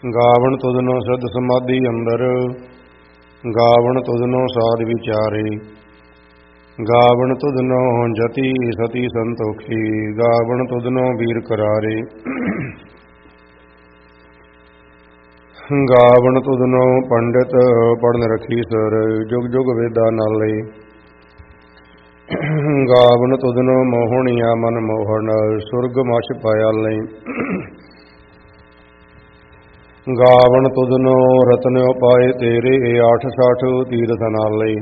ਗਾਵਣ ਤੁਧਨੋ ਸਿਧ ਸਮਾਧੀ ਅੰਦਰ, ਗਾਵਣ ਤੁਧਨੋ ਸਾਧ ਵਿਚਾਰੇ। ਗਾਵਣ ਤੁਧਨੋ ਜਤੀ ਸਤੀ ਸੰਤੋਖੀ, ਗਾਵਣ ਤੁਧਨੋ ਵੀਰ ਕਰਾਰੇ। ਗਾਵਣ ਤੁਧਨੋ ਪੰਡਿਤ ਪੜਨ ਰਖੀਸਰ, ਜੁਗ ਜੁਗ ਵੇਦਾਂ ਨਾਲੇ। ਗਾਵਣ ਤੁਧਨੋ ਮੋਹਣੀਆ ਮਨ ਮੋਹਣ, ਸੁਰਗ ਮਛ ਪਾਇਆਲੇ। ਗਾਵਣ ਤੁਧਨੋ ਰਤਨਿ ਉਪਾਏ ਤੇਰੇ, 8 60 ਤੀਰਥ ਨਾਲੇ।